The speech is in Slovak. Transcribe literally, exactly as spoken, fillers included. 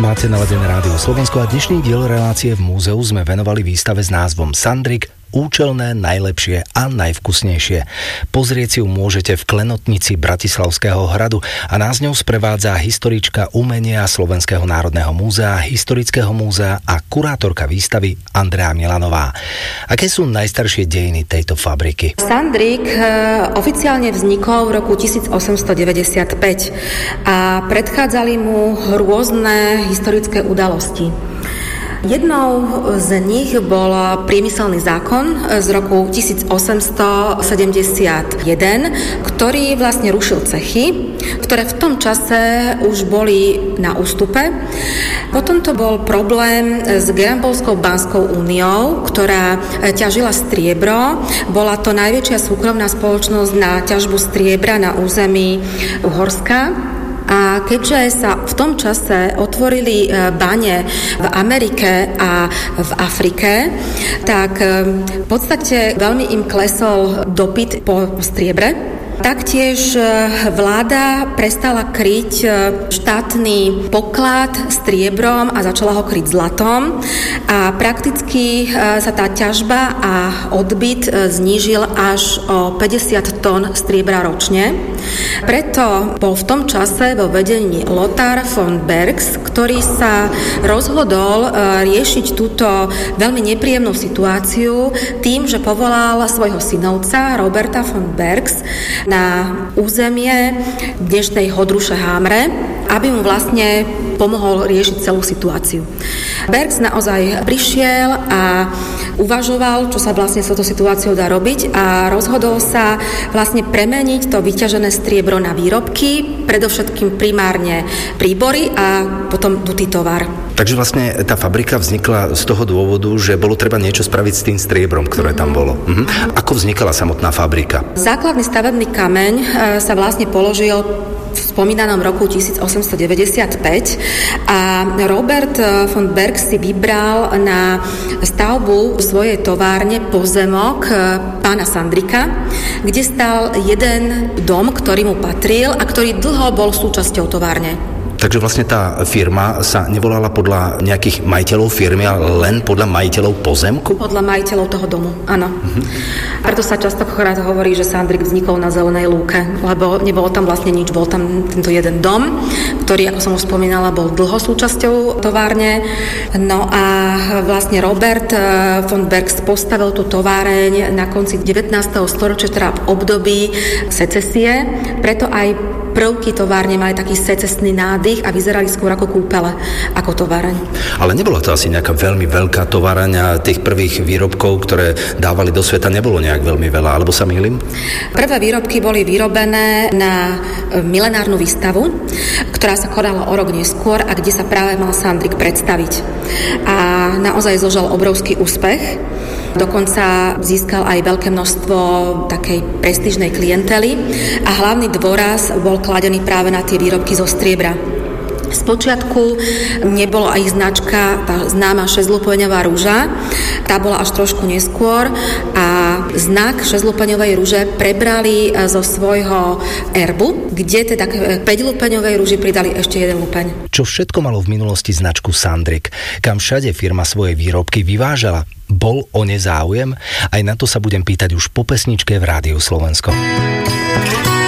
Máte naladené Rádio Slovensko a dnešný diel relácie v múzeu sme venovali výstave s názvom Sandrik. Účelné, najlepšie a najvkusnejšie. Pozrieť si ju môžete v klenotnici Bratislavského hradu a nás ňou sprevádza historička umenia Slovenského národného múzea, Historického múzea a kurátorka výstavy Andrea Milanová. Aké sú najstaršie dejiny tejto fabriky? Sandrik oficiálne vznikol v roku tisícosemstodeväťdesiatpäť a predchádzali mu rôzne historické udalosti. Jednou z nich bol priemyselný zákon z roku tisícosemstosedemdesiatjeden, ktorý vlastne rušil cechy, ktoré v tom čase už boli na ústupe. Potom to bol problém s Gerambovskou Banskou úniou, ktorá ťažila striebro. Bola to najväčšia súkromná spoločnosť na ťažbu striebra na území Uhorska. A keďže sa v tom čase otvorili bane v Amerike a v Afrike, tak v podstate veľmi im klesol dopyt po striebre. Taktiež vláda prestala kryť štátny poklad striebrom a začala ho kryť zlatom a prakticky sa tá ťažba a odbyt znížil až o päťdesiat tón striebra ročne. Preto bol v tom čase vo vedení Lothar von Bergs, ktorý sa rozhodol riešiť túto veľmi nepríjemnú situáciu tým, že povolal svojho synovca Roberta von Bergs na územie dnešnej Hodruše Hamre, aby mu vlastne pomohol riešiť celú situáciu. Bergs naozaj prišiel a uvažoval, čo sa vlastne s touto situáciou dá robiť a rozhodol sa vlastne premeniť to vyťažené striebro na výrobky, predovšetkým primárne príbory a potom dutý tovar. Takže vlastne tá fabrika vznikla z toho dôvodu, že bolo treba niečo spraviť s tým striebrom, ktoré tam bolo. Mhm. Ako vznikala samotná fabrika? Základný stavebný kameň sa vlastne položil v spomínanom roku tisícosemstodeväťdesiatpäť a Robert von Bergs si vybral na stavbu svojej továrne pozemok pána Sandrika, kde stal jeden dom, ktorý mu patril a ktorý dlho bol súčasťou továrne. Takže vlastne tá firma sa nevolala podľa nejakých majiteľov firmy, ale len podľa majiteľov pozemku? Podľa majiteľov toho domu, áno. Uh-huh. Preto sa častokrát hovorí, že Sandrik vznikol na zelenej lúke, lebo nebolo tam vlastne nič, bol tam tento jeden dom, ktorý, ako som už spomínala, bol dlho súčasťou továrne. No a vlastne Robert von Bergs postavil tú továreň na konci devätnásteho storočia, teda v období secesie, preto aj prvky továrne mali taký secesný nádych a vyzerali skôr ako kúpele, ako továreň. Ale nebola to asi nejaká veľmi veľká továreň a tých prvých výrobkov, ktoré dávali do sveta, nebolo nejak veľmi veľa, alebo sa mýlim? Prvé výrobky boli vyrobené na milenárnu výstavu, ktorá sa konala o rok neskôr a kde sa práve mal Sandrik predstaviť. A naozaj zožal obrovský úspech. Dokonca získal aj veľké množstvo takej prestížnej klientely a hlavný dôraz bol kladený práve na tie výrobky zo striebra. Spočiatku nebolo aj značka, tá známa šesťlupeňová rúža, tá bola až trošku neskôr a znak šesťlupeňovej rúže prebrali zo svojho erbu, kde teda k päťlupeňovej rúži pridali ešte jeden lupeň. Čo všetko malo v minulosti značku Sandrik? Kam všade firma svoje výrobky vyvážala? Bol o ne záujem? Aj na to sa budem pýtať už po pesničke v Rádiu Slovensko.